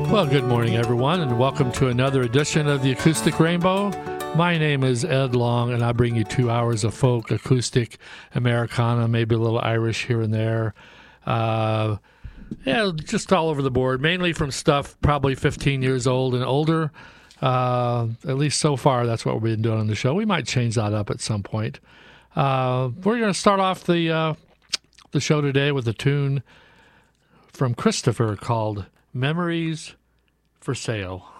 Well, good morning, everyone, and welcome to another edition of the Acoustic Rainbow. My name is Ed Long, and I bring you 2 hours of folk, acoustic, Americana, maybe a little Irish here and there. Just all over the board, mainly from stuff probably 15 years old and older. At least so far, that's what we've been doing on the show. We might change that up at some point. We're going to start off the show today with a tune from Christopher called Memories for Sale.